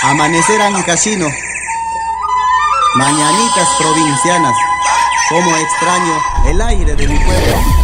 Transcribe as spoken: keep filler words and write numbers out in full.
Amanecer en casino. Mañanitas provincianas. Como extraño el aire de mi pueblo.